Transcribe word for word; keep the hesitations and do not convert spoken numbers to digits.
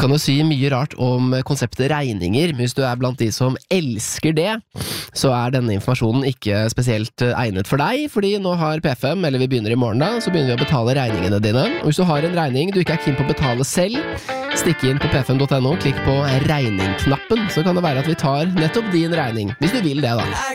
kan jo si mye rart om konseptet regninger, men hvis du er blant de som elsker det, så er denne informasjonen ikke spesielt egnet for deg, fordi nå har P fem, eller vi begynner i morgen da, så begynner vi å betale regningene dine. Og hvis du har en regning du ikke er keen på å betale selv, stikk inn på p fem punktum no, klikk på regningknappen, så kan det være at vi tar nettopp din regning, hvis du vil det da.